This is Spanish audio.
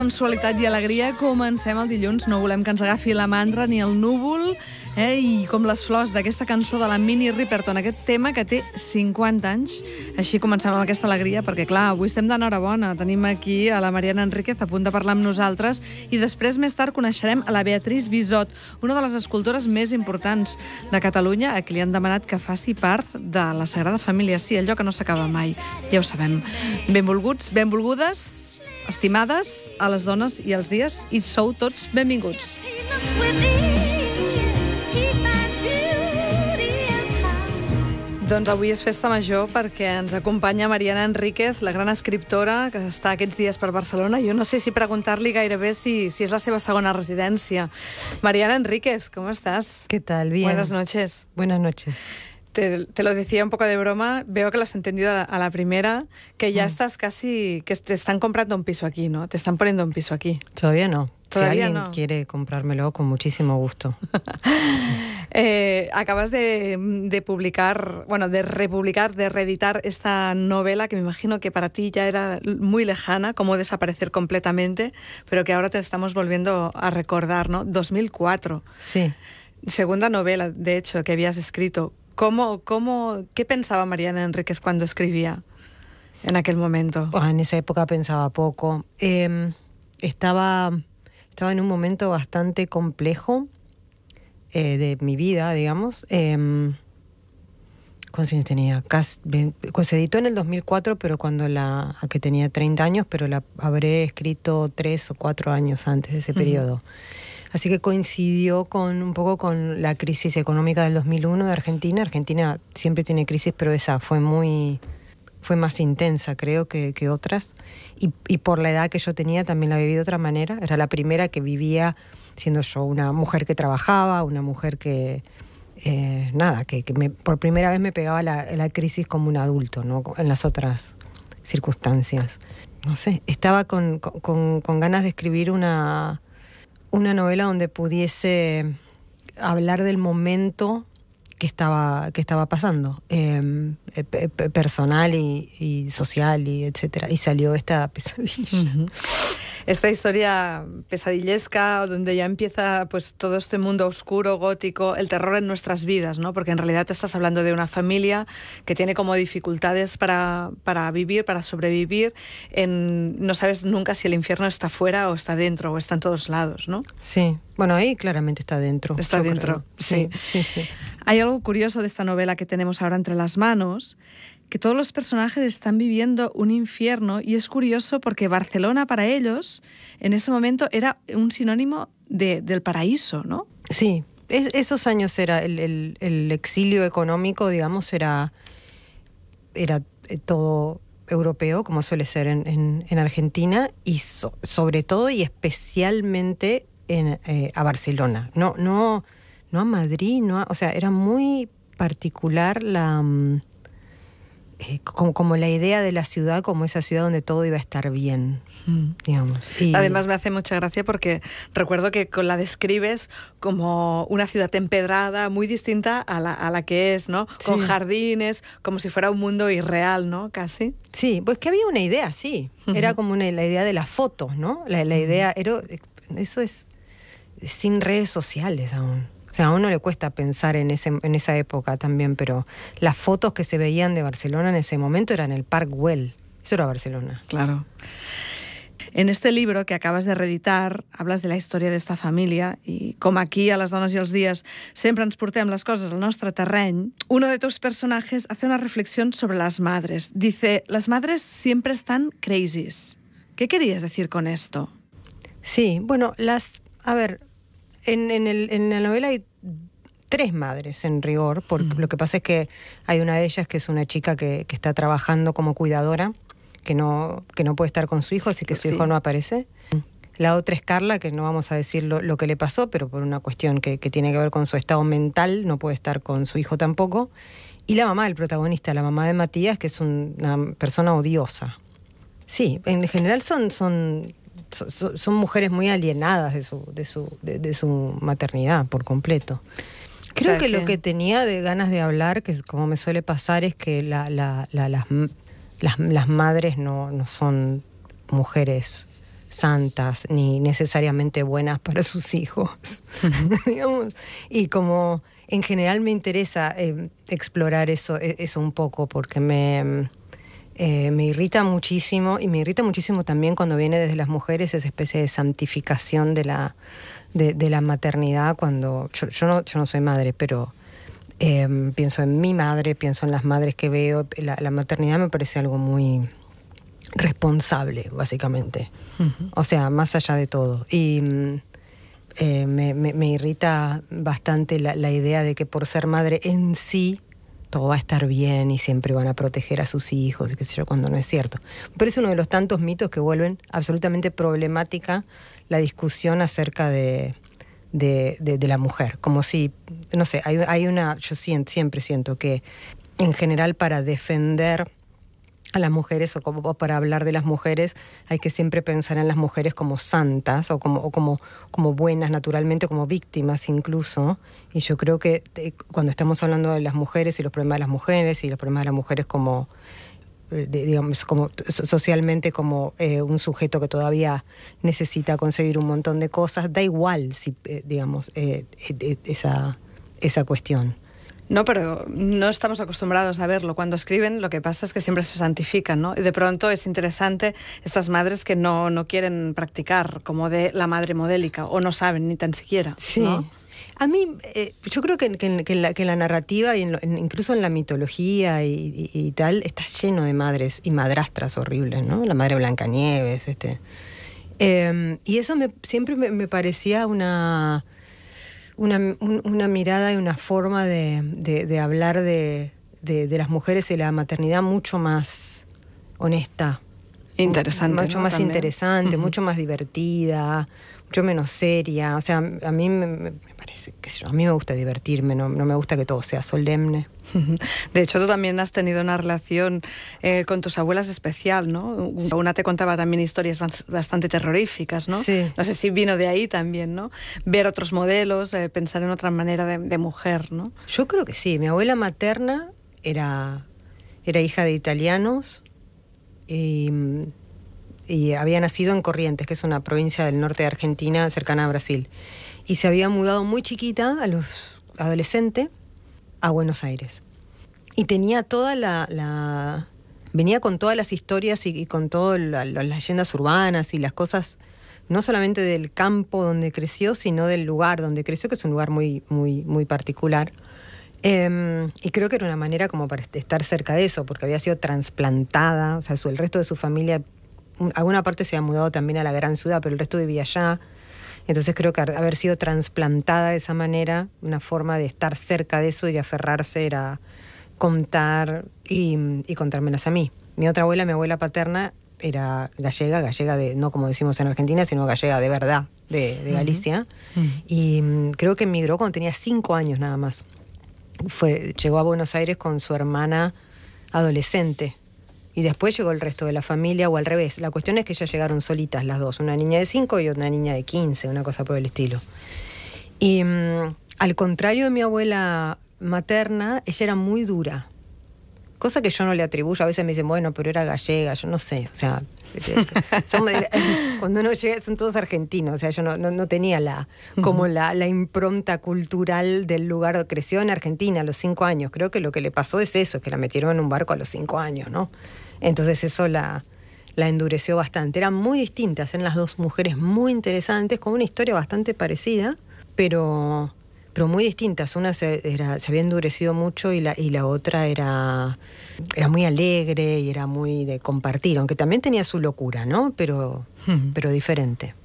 Sensualitat i alegria, comencem el dilluns, no volem que ens agafi la mandra ni el núvol, i com les flors d'aquesta cançó de la Minnie Riperton, aquest tema que té 50 anys. Així comencem amb aquesta alegria, perquè clar, avui estem d'enhorabona, tenim aquí a la Mariana Enríquez a punt de parlar amb nosaltres, i després més tard coneixerem a la Beatriz Bisot, una de les escultores més importants de Catalunya, a qui li han demanat que faci part de la Sagrada Família. Sí, allò que no s'acaba mai, ja ho sabem. Benvolguts, benvolgudes, estimades, a les dones i als dies, i sou tots benvinguts. Doncs avui és festa major perquè ens acompanya Mariana Enríquez, la gran escriptora que està aquests dies per Barcelona. Jo no sé si preguntar-li gairebé si és la seva segona residència. Mariana Enríquez, ¿cómo estás? ¿Qué tal? Bien. Buenas noches. Buenas noches. Te lo decía un poco de broma, veo que lo has entendido a la primera, que ya estás casi, que te están comprando un piso aquí, ¿no? Te están poniendo un piso aquí. Todavía no. Todavía si alguien quiere comprármelo, con muchísimo gusto. Acabas de publicar, bueno, de republicar, de reeditar esta novela que me imagino que para ti ya era muy lejana, como desaparecer completamente, pero que ahora te estamos volviendo a recordar, ¿no? 2004. Sí. Segunda novela, de hecho, que habías escrito. ¿Qué pensaba Mariana Enríquez cuando escribía en aquel momento? En esa época pensaba poco. Estaba en un momento bastante complejo de mi vida, digamos. ¿Cuántos años tenía? Se editó en el 2004, pero que tenía 30 años, pero la habré escrito 3 o 4 años antes de ese periodo. Así que coincidió un poco con la crisis económica del 2001 de Argentina. Argentina siempre tiene crisis, pero esa fue más intensa, creo, que otras. Y por la edad que yo tenía también la viví de otra manera. Era la primera que vivía siendo yo una mujer que trabajaba, una mujer que por primera vez me pegaba la crisis como un adulto, ¿no? En las otras circunstancias. No sé, estaba con ganas de escribir una novela donde pudiese hablar del momento que estaba pasando, personal y social, y etcétera. Y salió esta pesadilla. Esta historia pesadillesca, donde ya empieza pues todo este mundo oscuro, gótico, el terror en nuestras vidas, ¿no? Porque en realidad te estás hablando de una familia que tiene como dificultades para vivir, para sobrevivir. No sabes nunca si el infierno está fuera o está dentro, o está en todos lados, ¿no? Sí. Bueno, ahí claramente está dentro. Está dentro, sí. Sí. Hay algo curioso de esta novela que tenemos ahora entre las manos, que todos los personajes están viviendo un infierno, y es curioso porque Barcelona para ellos en ese momento era un sinónimo del paraíso, ¿no? Sí, esos años era el exilio económico, digamos, era todo europeo, como suele ser en Argentina, y sobre todo y especialmente a Barcelona. No a Madrid, o sea, era muy particular como la idea de la ciudad como esa ciudad donde todo iba a estar bien, digamos. Además me hace mucha gracia porque recuerdo que la describes como una ciudad empedrada, muy distinta a la que es, ¿no? Sí. Con jardines, como si fuera un mundo irreal, ¿no? Casi. Sí, pues que había una idea, sí. Era como la idea de las fotos, ¿no? La idea, eso es sin redes sociales aún. O sea, a uno le cuesta pensar en esa época también, pero las fotos que se veían de Barcelona en ese momento eran el Park Güell. Eso era Barcelona. Claro. En este libro que acabas de reeditar, hablas de la història d'esta família, i com aquí, a les dones i els dies, sempre ens portem les coses al nostre terreny, uno de tus personajes hace una reflexión sobre las madres. Dice, las madres siempre están crazies. ¿Qué querías decir con esto? Sí, bueno, a ver, en la novela hay 3 madres en rigor, porque lo que pasa es que hay una de ellas que es una chica que está trabajando como cuidadora, que no puede estar con su hijo, así que su hijo no aparece. La otra es Carla, que no vamos a decir lo que le pasó, pero por una cuestión que tiene que ver con su estado mental, no puede estar con su hijo tampoco. Y la mamá del protagonista, la mamá de Matías, que es una persona odiosa. Sí, en general son mujeres muy alienadas de su maternidad por completo. Creo que lo que tenía de ganas de hablar, que como me suele pasar, es que las madres no son mujeres santas ni necesariamente buenas para sus hijos, digamos. Y como en general me interesa explorar eso un poco, porque me irrita muchísimo, y me irrita muchísimo también cuando viene desde las mujeres esa especie de santificación de la maternidad, cuando yo no soy madre, pero pienso en mi madre, pienso en las madres que veo. La maternidad me parece algo muy responsable, básicamente. O sea, más allá de todo. Y me irrita bastante la idea de que por ser madre en sí todo va a estar bien y siempre van a proteger a sus hijos, y qué sé yo, cuando no es cierto. Me parece uno de los tantos mitos que vuelven absolutamente problemática la discusión acerca de la mujer. Como si, no sé, yo siempre siento que en general para defender a las mujeres o para hablar de las mujeres hay que siempre pensar en las mujeres como santas o como buenas naturalmente, como víctimas incluso. Y yo creo que cuando estamos hablando de las mujeres y los problemas de las mujeres y los problemas de las mujeres como digamos, como socialmente como un sujeto que todavía necesita conseguir un montón de cosas, da igual si digamos esa cuestión. No, pero no estamos acostumbrados a verlo. Cuando escriben, lo que pasa es que siempre se santifican, ¿no? Y de pronto es interesante estas madres que no quieren practicar como de la madre modélica, o no saben ni tan siquiera, sí. ¿no? A mí, yo creo que la narrativa, y incluso en la mitología y tal, está lleno de madres y madrastras horribles, ¿no? La madre Blancanieves, y eso siempre me parecía una mirada y una forma de hablar de las mujeres y la maternidad mucho más honesta. Interesante, mucho ¿no? más También. interesante, mucho más divertida, mucho menos seria. O sea, a mí me parece que a mí me gusta divertirme, no me gusta que todo sea solemne. De hecho, tú también has tenido una relación con tus abuelas especial, ¿no? Una te contaba también historias bastante terroríficas, ¿no? Sí. No sé si vino de ahí también, ¿no? Ver otros modelos, pensar en otra manera de mujer, ¿no? Yo creo que sí. Mi abuela materna era hija de italianos y había nacido en Corrientes, que es una provincia del norte de Argentina, cercana a Brasil. Y se había mudado muy chiquita, adolescente, a Buenos Aires. Y tenía venía con todas las historias y con todas las leyendas urbanas y las cosas, no solamente del campo donde creció, sino del lugar donde creció, que es un lugar muy, muy, muy particular. Y creo que era una manera como para estar cerca de eso, porque había sido trasplantada, o sea, el resto de su familia, alguna parte se había mudado también a la gran ciudad, pero el resto vivía allá. Entonces creo que haber sido trasplantada de esa manera, una forma de estar cerca de eso y de aferrarse, era contar y contármelas a mí. Mi abuela paterna, era gallega no como decimos en Argentina, sino gallega de verdad, de Galicia. Y creo que emigró cuando tenía 5 años nada más. Llegó a Buenos Aires con su hermana adolescente. Y después llegó el resto de la familia, o al revés. La cuestión es que ya llegaron solitas las dos, una niña de 5 y una niña de 15, una cosa por el estilo. Y al contrario de mi abuela materna, ella era muy dura. Cosa que yo no le atribuyo. A veces me dicen, bueno, pero era gallega, yo no sé. O sea, cuando uno llega, son todos argentinos. O sea, yo no tenía la impronta cultural del lugar. Creció en Argentina a los 5 años. Creo que lo que le pasó es eso, que la metieron en un barco a los 5 años, ¿no? Entonces eso la endureció bastante. Eran muy distintas, eran las dos mujeres muy interesantes, con una historia bastante parecida, pero muy distintas. Una se había endurecido mucho y la otra era muy alegre y era muy de compartir, aunque también tenía su locura, ¿no? Pero diferente.